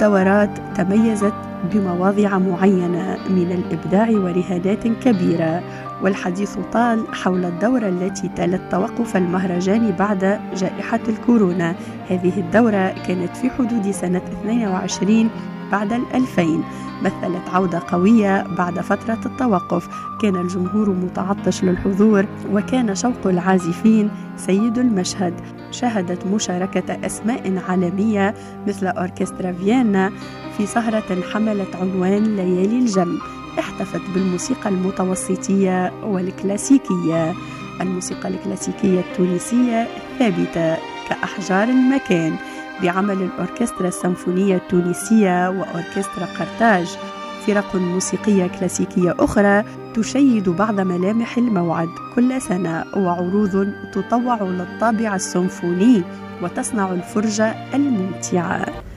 الدورات تميزت بمواضيع معينة من الإبداع ورهانات كبيرة، والحديث طال حول الدورة التي تلت توقف المهرجان بعد جائحة الكورونا. هذه الدورة كانت في حدود سنة 22 بعد 2000، مثلت عودة قوية بعد فترة التوقف. كان الجمهور متعطش للحضور، وكان شوق العازفين سيد المشهد. شهدت مشاركة أسماء عالمية مثل أوركسترا فيينا في سهرة حملت عنوان ليالي الجم، احتفت بالموسيقى المتوسطية والكلاسيكية. الموسيقى الكلاسيكية التونسية ثابتة كأحجار المكان، بعمل الأوركسترا السيمفونية التونسية وأوركسترا قرطاج. فرق موسيقية كلاسيكية أخرى تشيد بعض ملامح الموعد كل سنة، وعروض تطوع للطابع السيمفوني وتصنع الفرجة الممتعة.